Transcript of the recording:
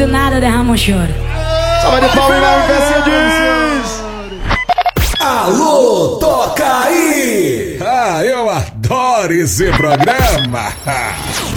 do nada derrama um choro. Salva de palmas, Mercedes! Alô, toca aí! Ah, eu adoro esse programa!